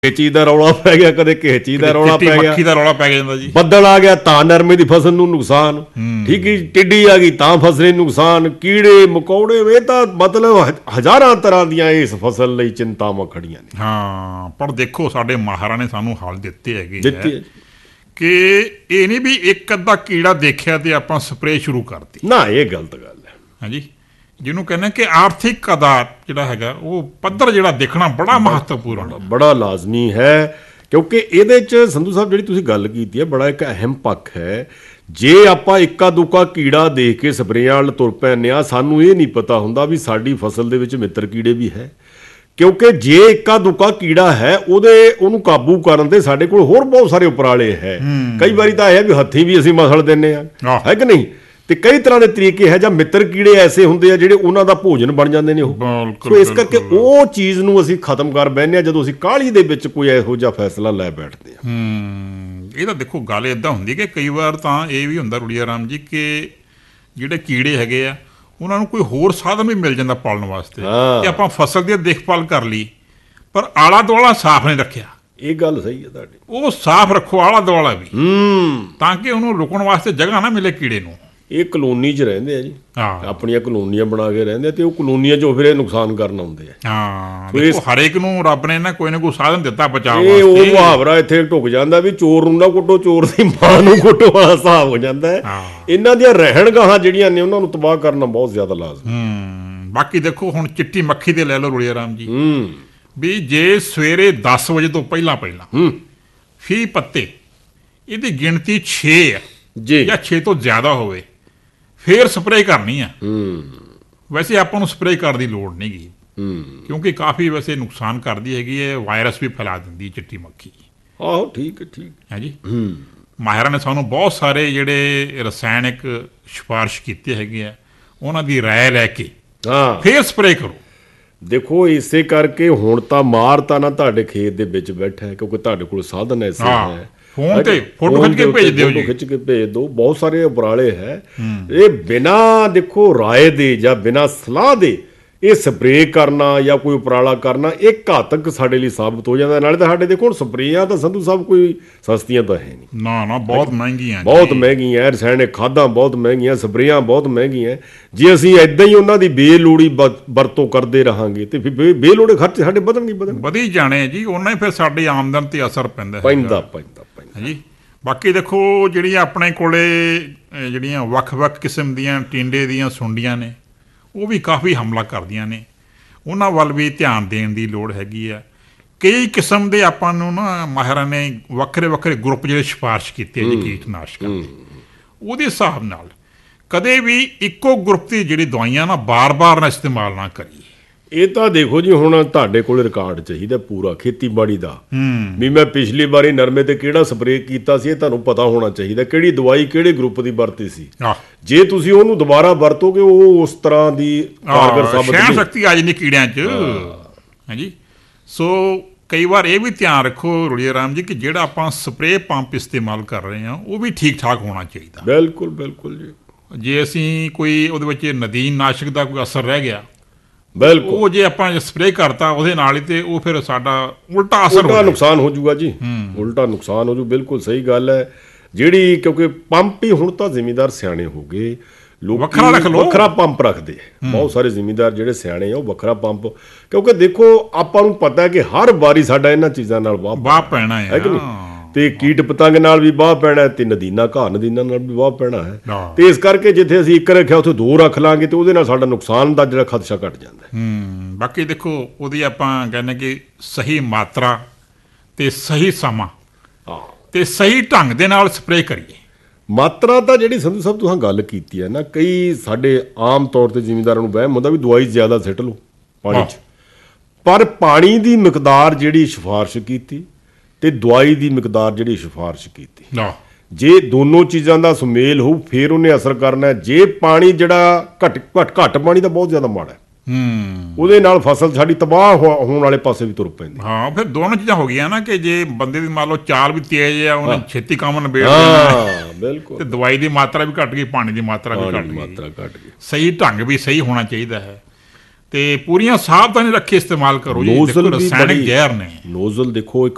ਚੀਜ਼ ਦਾ ਰੌਲਾ ਪੈ ਗਿਆ, ਕਦੇ ਕਿਸੇ ਚੀਜ਼ ਦਾ ਰੌਲਾ ਪੈ ਗਿਆ, ਮੱਖੀ ਦਾ ਰੌਲਾ ਪੈ ਜਾਂਦਾ ਜੀ। ਬੱਦਲ ਆ ਗਿਆ ਤਾਂ ਨਰਮੇ ਦੀ ਫਸਲ ਨੂੰ ਨੁਕਸਾਨ, ਠੀਕ ਹੈ, ਟਿੱਡੀ ਆ ਗਈ ਤਾਂ ਫਸਲ ਨੂੰ ਨੁਕਸਾਨ, ਕੀੜੇ ਮਕੌੜੇ, ਇਹ ਤਾਂ ਮਤਲਬ ਹਜ਼ਾਰਾਂ ਤਰ੍ਹਾਂ ਦੀਆਂ ਇਸ ਫਸਲ ਲਈ ਚਿੰਤਾਵਾਂ ਖੜੀਆਂ ਨੇ। ਹਾਂ, ਪਰ ਦੇਖੋ ਸਾਡੇ ਮਾਹਰਾਂ ਨੇ ਸਾਨੂੰ ਹੱਲ ਦਿੱਤੇ ਹੈਗੇ ਕਿ ਇਹ ਨਹੀਂ ਵੀ ਇੱਕ ਅੱਧਾ ਕੀੜਾ ਦੇਖਿਆ ਤੇ ਆਪਾਂ ਸਪਰੇਅ ਸ਼ੁਰੂ ਕਰਤੀ ਨਾ, ਇਹ ਗਲਤ ਗੱਲ ਹੈ। ਹਾਂਜੀ, ਜਿਹਨੂੰ ਕਹਿੰਦੇ ਕਿ ਆਰਥਿਕ ਆਧਾਰ ਜਿਹੜਾ ਹੈਗਾ ਉਹ ਪੱਧਰ ਜਿਹੜਾ ਦੇਖਣਾ ਬੜਾ ਮਹੱਤਵਪੂਰਨ, ਬੜਾ ਲਾਜ਼ਮੀ ਹੈ, ਕਿਉਂਕਿ ਇਹਦੇ 'ਚ ਸੰਧੂ ਸਾਹਿਬ ਜਿਹੜੀ ਤੁਸੀਂ ਗੱਲ ਕੀਤੀ ਹੈ ਬੜਾ ਇੱਕ ਅਹਿਮ ਪੱਖ ਹੈ। ਜੇ ਆਪਾਂ ਇੱਕਾ ਦੁੱਕਾ ਕੀੜਾ ਦੇਖ ਕੇ ਸਪਰੇਆਂ ਵੱਲ ਤੁਰ ਪੈਂਦੇ ਹਾਂ, ਸਾਨੂੰ ਇਹ ਨਹੀਂ ਪਤਾ ਹੁੰਦਾ ਵੀ ਸਾਡੀ ਫਸਲ ਦੇ ਵਿੱਚ ਮਿੱਤਰ ਕੀੜੇ ਵੀ ਹੈ, ਕਿਉਂਕਿ ਜੇ ਇੱਕਾ ਦੁੱਕਾ ਕੀੜਾ ਹੈ ਉਹਨੂੰ ਕਾਬੂ ਕਰਨ ਦੇ ਸਾਡੇ ਕੋਲ ਹੋਰ ਬਹੁਤ ਸਾਰੇ ਉਪਰਾਲੇ ਹੈ। ਕਈ ਵਾਰੀ ਤਾਂ ਇਹ ਹੈ ਵੀ ਹੱਥੀਂ ਵੀ ਅਸੀਂ ਮਸਲ ਦਿੰਦੇ ਹਾਂ, ਹੈ ਕਿ ਨਹੀਂ, ਤੇ ਕਈ ਤਰ੍ਹਾਂ ਦੇ ਤਰੀਕੇ ਹੈ ਜਾਂ ਮਿੱਤਰ ਕੀੜੇ ਐਸੇ ਹੁੰਦੇ ਆ ਜਿਹੜੇ ਉਹਨਾਂ ਦਾ ਭੋਜਨ ਬਣ ਜਾਂਦੇ ਨੇ ਉਹ। ਸੋ ਇਸ ਕਰਕੇ ਉਹ ਚੀਜ਼ ਨੂੰ ਅਸੀਂ ਖਤਮ ਕਰ ਬੈਠਦੇ ਹਾਂ ਜਦੋਂ ਅਸੀਂ ਕਾਹਲੀ ਦੇ ਵਿੱਚ ਕੋਈ ਇਹੋ ਜਿਹਾ ਫੈਸਲਾ ਲੈ ਬੈਠਦੇ ਹਾਂ। ਇਹ ਤਾਂ ਦੇਖੋ ਗੱਲ ਇੱਦਾਂ ਹੁੰਦੀ ਕਿ ਕਈ ਵਾਰ ਤਾਂ ਇਹ ਵੀ ਹੁੰਦਾ ਰੁੜੀਆ ਰਾਮ ਜੀ ਕਿ ਜਿਹੜੇ ਕੀੜੇ ਹੈਗੇ ਆ ਉਹਨਾਂ ਨੂੰ ਕੋਈ ਹੋਰ ਸਾਧਨ ਵੀ ਮਿਲ ਜਾਂਦਾ ਪਾਲਣ ਵਾਸਤੇ, ਕਿ ਆਪਾਂ ਫਸਲ ਦੀ ਦੇਖਭਾਲ ਕਰ ਲਈ ਪਰ ਆਲਾ ਦੁਆਲਾ ਸਾਫ਼ ਨਹੀਂ ਰੱਖਿਆ। ਇਹ ਗੱਲ ਸਹੀ ਹੈ ਤੁਹਾਡੀ, ਉਹ ਸਾਫ਼ ਰੱਖੋ ਆਲਾ ਦੁਆਲਾ ਵੀ, ਤਾਂ ਕਿ ਉਹਨੂੰ ਰੁਕਣ ਵਾਸਤੇ ਜਗ੍ਹਾ ਨਾ ਮਿਲੇ ਕੀੜੇ ਨੂੰ। ਇਹ ਕਲੋਨੀ 'ਚ ਰਹਿੰਦੇ ਆ ਜੀ, ਆਪਣੀਆਂ ਕਲੋਨੀਆਂ ਬਣਾ ਕੇ ਰਹਿੰਦੇ ਆ, ਤੇ ਉਹ ਕਲੋਨੀਆਂ 'ਚੋਂ ਫਿਰ ਇਹ ਨੁਕਸਾਨ ਕਰਨ ਆਉਂਦੇ ਆ। ਦੇਖੋ ਹਰੇਕ ਨੂੰ ਰੱਬ ਨੇ ਨਾ ਕੋਈ ਨਾ ਕੋਈ ਸਾਧਨ ਦਿੱਤਾ ਬਚਾਅ ਵਾਸਤੇ। ਉਹ ਮੁਹਾਵਰਾ ਇੱਥੇ ਢੁੱਕ ਜਾਂਦਾ ਵੀ ਚੋਰ ਨੂੰ ਨਾ ਕੁੱਟੋ, ਚੋਰ ਦੀ ਮਾਂ ਨੂੰ ਕੁੱਟੋ ਵਾਲਾ ਹਿਸਾਬ ਹੋ ਜਾਂਦਾ ਹੈ। ਇਹਨਾਂ ਦੀਆਂ ਰਹਿਣਗਾਹਾਂ ਜਿਹੜੀਆਂ ਨੇ ਉਹਨਾਂ ਨੂੰ ਤਬਾਹ ਕਰਨਾ ਬਹੁਤ ਜ਼ਿਆਦਾ ਲਾਜ਼ਮੀ। ਬਾਕੀ ਦੇਖੋ ਹੁਣ ਚਿੱਟੀ ਮੱਖੀ ਦੇ ਲੈ ਲਓ ਰੁੜੀਆ ਰਾਮ ਜੀ, ਵੀ ਜੇ ਸਵੇਰੇ 10 ਵਜੇ ਤੋਂ ਪਹਿਲਾਂ ਫੀ ਪੱਤੇ ਇਹਦੀ ਗਿਣਤੀ 6 ਆ ਜਾਂ 6 ਤੋਂ ਜ਼ਿਆਦਾ ਹੋਵੇ ਫੇਰ ਸਪਰੇਅ ਕਰਨੀ ਆ। ਵੈਸੇ ਆਪਾਂ ਨੂੰ ਸਪਰੇਅ ਕਰਨ ਦੀ ਲੋੜ ਨਹੀਂ ਗੀ, ਕਿਉਂਕਿ ਕਾਫੀ ਵੈਸੇ ਨੁਕਸਾਨ ਕਰਦੀ ਹੈਗੀ ਹੈ, ਵਾਇਰਸ ਵੀ ਫੈਲਾ ਦਿੰਦੀ ਚਿੱਟੀ ਮੱਖੀ। ਆਹੋ ਠੀਕ ਹੈ, ਠੀਕ ਹੈ ਜੀ। ਮਾਹਿਰਾਂ ਨੇ ਸਾਨੂੰ ਬਹੁਤ ਸਾਰੇ ਜਿਹੜੇ ਰਸਾਇਣਿਕ ਸਿਫਾਰਿਸ਼ ਕੀਤੇ ਹੈਗੇ ਆ, ਉਹਨਾਂ ਦੀ ਰਾਏ ਲੈ ਕੇ ਫੇਰ ਸਪਰੇਅ ਕਰੋ। ਦੇਖੋ ਇਸੇ ਕਰਕੇ ਹੁਣ ਤਾਂ ਮਾਰ ਤਾਂ ਨਾ ਤੁਹਾਡੇ ਖੇਤ ਦੇ ਵਿੱਚ ਬੈਠਾ ਹੈ, ਕਿਉਂਕਿ ਤੁਹਾਡੇ ਕੋਲ ਸਾਧਨ ਐਸੇ ਹੈ, ਫੋਨ ਤੇ ਫੋਟੋ ਖਿੱਚ ਕੇ ਭੇਜ ਦਿਓ ਜੀ, ਖਿੱਚ ਕੇ ਭੇਜ ਦਿਓ। ਬਹੁਤ ਸਾਰੇ ਉਪਰਾਲੇ ਹੈ, ਇਹ ਬਿਨਾਂ ਦੇਖੋ ਰਾਏ ਦੇ ਜਾਂ ਬਿਨਾਂ ਸਲਾਹ ਦੇ ਇਹ ਸਪਰੇਅ ਕਰਨਾ ਜਾਂ ਕੋਈ ਉਪਰਾਲਾ ਕਰਨਾ ਇਹ ਘਾਤਕ ਸਾਡੇ ਲਈ ਸਾਬਤ ਹੋ ਜਾਂਦਾ। ਨਾਲੇ ਤਾਂ ਸਾਡੇ ਦੇਖੋ ਹੁਣ ਸਪਰੇਆਂ ਤਾਂ ਸੰਧੂ ਸਾਹਿਬ ਕੋਈ ਸਸਤੀਆਂ ਤਾਂ ਹੈ ਨਹੀਂ, ਨਾ ਬਹੁਤ ਮਹਿੰਗੀਆਂ, ਬਹੁਤ ਮਹਿੰਗੀਆਂ, ਰਸਾਇਣਿਕ ਖਾਦਾਂ ਬਹੁਤ ਮਹਿੰਗੀਆਂ, ਸਪਰੇਆਂ ਬਹੁਤ ਮਹਿੰਗੀਆਂ। ਜੇ ਅਸੀਂ ਏਦਾਂ ਹੀ ਉਹਨਾਂ ਦੀ ਬੇਲੋੜੀ ਵਰਤੋਂ ਕਰਦੇ ਰਹਾਂਗੇ ਤੇ ਫਿਰ ਬੇਲੋੜੇ ਖਰਚੇ ਸਾਡੇ ਵਧੀ ਜਾਣੇ ਜੀ, ਉਹਨਾਂ ਹੀ ਫਿਰ ਸਾਡੀ ਆਮਦਨ ਤੇ ਅਸਰ ਪੈਂਦਾ ਜੀ। ਬਾਕੀ ਦੇਖੋ ਜਿਹੜੀਆਂ ਆਪਣੇ ਕੋਲੇ ਜਿਹੜੀਆਂ ਵੱਖ-ਵੱਖ ਕਿਸਮ ਦੀਆਂ ਟਿੰਡੇ ਦੀਆਂ ਸੁੰਡੀਆਂ ਨੇ ਉਹ ਵੀ ਕਾਫੀ ਹਮਲਾ ਕਰਦੀਆਂ ਨੇ, ਉਹਨਾਂ ਵੱਲ ਵੀ ਧਿਆਨ ਦੇਣ ਦੀ ਲੋੜ ਹੈਗੀ ਆ। ਕਈ ਕਿਸਮ ਦੇ ਆਪਾਂ ਨੂੰ ਨਾ ਮਾਹਿਰਾਂ ਨੇ ਵੱਖਰੇ ਵੱਖਰੇ ਗਰੁੱਪ ਜਿਹੜੇ ਸਿਫਾਰਿਸ਼ ਕੀਤੇ ਜੀ ਕੀਟਨਾਸ਼ਕਾਂ ਦੇ, ਉਹਦੇ ਹਿਸਾਬ ਨਾਲ ਕਦੇ ਵੀ ਇੱਕੋ ਗਰੁੱਪ ਦੀ ਜਿਹੜੀ ਦਵਾਈਆਂ ਨਾ ਬਾਰ-ਬਾਰ ਨਾ ਇਸਤੇਮਾਲ ਨਾ ਕਰੀਏ। ਇਹ ਤਾਂ ਦੇਖੋ ਜੀ ਹੁਣ ਤੁਹਾਡੇ ਕੋਲ ਰਿਕਾਰਡ ਚਾਹੀਦਾ ਪੂਰਾ ਖੇਤੀਬਾੜੀ ਦਾ, ਵੀ ਮੈਂ ਪਿਛਲੀ ਵਾਰੀ ਨਰਮੇ ਤੇ ਕਿਹੜਾ ਸਪਰੇਅ ਕੀਤਾ ਸੀ, ਇਹ ਤੁਹਾਨੂੰ ਪਤਾ ਹੋਣਾ ਚਾਹੀਦਾ, ਕਿਹੜੀ ਦਵਾਈ ਕਿਹੜੇ ਗਰੁੱਪ ਦੀ ਵਰਤੀ ਸੀ। ਜੇ ਤੁਸੀਂ ਉਹਨੂੰ ਦੁਬਾਰਾ ਵਰਤੋਗੇ ਉਹ ਉਸ ਤਰ੍ਹਾਂ ਦੀ ਕਾਰਗਰ ਸਾਬਤ ਨਹੀਂ, ਸ਼ਕਤੀ ਆ ਜਾਂਦੀ ਕੀੜਿਆਂ 'ਚ। ਹਾਂਜੀ, ਸੋ ਕਈ ਵਾਰ ਇਹ ਵੀ ਧਿਆਨ ਰੱਖੋ ਰੁੜੀਆ ਰਾਮ ਜੀ ਕਿ ਜਿਹੜਾ ਆਪਾਂ ਸਪਰੇਅ ਪੰਪ ਇਸਤੇਮਾਲ ਕਰ ਰਹੇ ਹਾਂ ਉਹ ਵੀ ਠੀਕ ਠਾਕ ਹੋਣਾ ਚਾਹੀਦਾ। ਬਿਲਕੁਲ ਬਿਲਕੁਲ ਜੀ। ਜੇ ਅਸੀਂ ਕੋਈ ਉਹਦੇ ਵਿੱਚ ਨਦੀਨ ਨਾਸ਼ਕ ਦਾ ਕੋਈ ਅਸਰ ਰਹਿ ਗਿਆ, ਬਿਲਕੁਲ, ਉਹ ਜੇ ਆਪਾਂ ਸਪਰੇਅ ਕਰਤਾ ਉਹਦੇ ਨਾਲ ਹੀ ਤੇ ਉਹ ਫਿਰ ਸਾਡਾ ਉਲਟਾ ਅਸਰ ਨੁਕਸਾਨ ਹੋ ਜਾਊਗਾ ਜੀ, ਉਲਟਾ ਨੁਕਸਾਨ ਹੋ ਜੂ। ਬਿਲਕੁਲ ਸਹੀ ਗੱਲ ਹੈ ਜਿਹੜੀ, ਕਿਉਂਕਿ ਪੰਪ ਹੀ ਹੁਣ ਤਾਂ ਜ਼ਿਮੀਂਦਾਰ ਸਿਆਣੇ ਹੋ ਗਏ, ਲੋਕ ਵੱਖਰਾ ਪੰਪ ਰੱਖਦੇ। ਬਹੁਤ ਸਾਰੇ ਜ਼ਿਮੀਂਦਾਰ ਜਿਹੜੇ ਸਿਆਣੇ ਆ ਉਹ ਵੱਖਰਾ ਪੰਪ, ਕਿਉਂਕਿ ਦੇਖੋ ਆਪਾਂ ਨੂੰ ਪਤਾ ਕਿ ਹਰ ਵਾਰੀ ਸਾਡਾ ਇਹਨਾਂ ਚੀਜ਼ਾਂ ਨਾਲ ਵਾਹ ਪੈਣਾ ਹੈ ਕਿ ਨਹੀਂ, ਤੇ ਕੀਟ ਪਤੰਗ ਨਾਲ ਵੀ ਵਾਹ ਪੈਣਾ, ਤੇ ਨਦੀਨਾਂ ਨਦੀਨਾਂ ਨਾਲ ਵੀ ਵਾਹ ਪੈਣਾ ਹੈ। ਤੇ ਇਸ ਕਰਕੇ ਜਿੱਥੇ ਅਸੀਂ ਇੱਕ ਰੱਖਿਆ ਉੱਥੇ 2 ਰੱਖ ਲਾਂਗੇ ਤੇ ਉਹਦੇ ਨਾਲ ਸਾਡਾ ਨੁਕਸਾਨ ਦਾ ਜਿਹੜਾ ਖਦਸ਼ਾ ਘਟ ਜਾਂਦਾ। ਬਾਕੀ ਦੇਖੋ ਉਹਦੀ ਆਪਾਂ ਕਹਿੰਦੇ ਕਿ ਸਹੀ ਮਾਤਰਾ ਤੇ ਸਹੀ ਸਮਾਂ ਤੇ ਸਹੀ ਢੰਗ ਦੇ ਨਾਲ ਸਪਰੇਅ ਕਰੀਏ। ਮਾਤਰਾ ਤਾਂ ਜਿਹੜੀ ਸੰਧੂ ਸਾਹਿਬ ਤੁਸੀਂ ਗੱਲ ਕੀਤੀ ਹੈ ਨਾ, ਕਈ ਸਾਡੇ ਆਮ ਤੌਰ ਤੇ ਜ਼ਿਮੀਂਦਾਰਾਂ ਨੂੰ ਵਹਿਮ ਹੁੰਦਾ ਵੀ ਦਵਾਈ ਜ਼ਿਆਦਾ ਸਿੱਟ ਲਓ ਪਾਣੀ 'ਚ, ਪਰ ਪਾਣੀ ਦੀ ਮਿਕਦਾਰ ਜਿਹੜੀ ਸਿਫਾਰਿਸ਼ ਕੀਤੀ ਤੇ ਦਵਾਈ ਦੀ ਮਿਕਦਾਰ ਜਿਹੜੀ ਸਿਫਾਰਿਸ਼ ਕੀਤੀ, ਜੇ ਦੋਨੋਂ ਚੀਜ਼ਾਂ ਦਾ ਸੁਮੇਲ ਹੋਊ ਫਿਰ ਉਹਨੇ ਅਸਰ ਕਰਨਾ। ਜੇ ਪਾਣੀ ਜਿਹੜਾ ਘੱਟ ਪਾਣੀ ਤਾਂ ਬਹੁਤ ਜ਼ਿਆਦਾ ਮਾੜਾ, ਉਹਦੇ ਨਾਲ ਫਸਲ ਸਾਡੀ ਤਬਾਹ ਹੋਣ ਵਾਲੇ ਪਾਸੇ ਵੀ ਤੁਰ ਪੈਂਦੀ। ਫਿਰ ਦੋਨੋਂ ਚੀਜ਼ਾਂ ਹੋ ਗਈਆਂ ਨਾ ਕਿ ਜੇ ਬੰਦੇ ਦੀ ਮੰਨ ਲਓ ਚਾਲ ਵੀ ਤੇਜ਼ ਆ, ਉਹਨੇ ਛੇਤੀ ਕੰਮ ਨਿਬੇੜ ਦੇਣਾ, ਬਿਲਕੁਲ, ਤੇ ਦਵਾਈ ਦੀ ਮਾਤਰਾ ਵੀ ਘੱਟ ਗਈ, ਪਾਣੀ ਦੀ ਮਾਤਰਾ ਵੀ ਘੱਟ ਗਈ। ਸਹੀ ਢੰਗ ਵੀ ਸਹੀ ਹੋਣਾ ਚਾਹੀਦਾ ਹੈ ਤੇ ਪੂਰੀਆਂ ਸਾਵਧਾਨੀ ਰੱਖੇ ਇਸਤੇਮਾਲ ਕਰੋ ਜੀ। ਰਸਾਇਣਿਕ ਜ਼ਹਿਰ ਨੇ, ਨੋਜ਼ਲ ਦੇਖੋ ਇੱਕ